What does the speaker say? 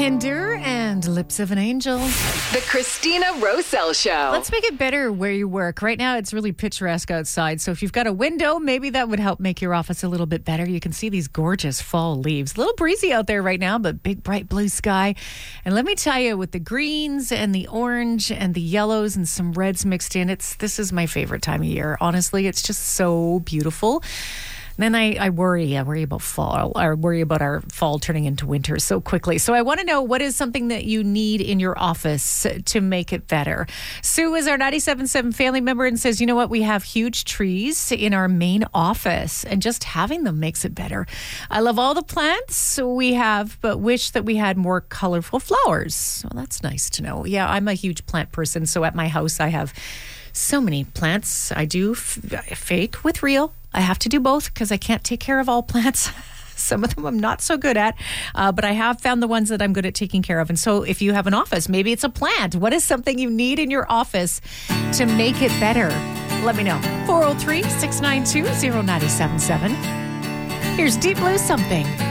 Hinder and Lips of an Angel. The Christina Roselle Show. Let's make it better where you work. Right now, it's really picturesque outside. So if you've got a window, maybe that would help make your office a little bit better. You can see these gorgeous fall leaves. A little breezy out there right now, but big, bright blue sky. And let me tell you, with the greens and the orange and the yellows and some reds mixed in, this is my favorite time of year. Honestly, it's just so beautiful. Then I worry about fall. I worry about our fall turning into winter so quickly. So I want to know, what is something that you need in your office to make it better? Sue is our 97.7 family member and says, you know what? We have huge trees in our main office and just having them makes it better. I love all the plants we have, but wish that we had more colorful flowers. Well, that's nice to know. Yeah, I'm a huge plant person. So at my house, I have so many plants. I do fake with real. I have to do both because I can't take care of all plants. Some of them I'm not so good at, but I have found the ones that I'm good at taking care of. And so if you have an office, maybe it's a plant. What is something you need in your office to make it better? Let me know. 403-692-0977. Here's Deep Blue Something.